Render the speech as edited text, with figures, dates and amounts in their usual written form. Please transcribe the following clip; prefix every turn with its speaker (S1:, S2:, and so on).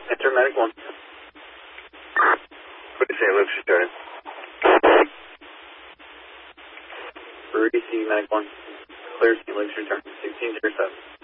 S1: Enter Medic 1.
S2: What do you say, Luke? Started.
S1: Rudy C, Medic 1. Clear St. Luke's return. 1607.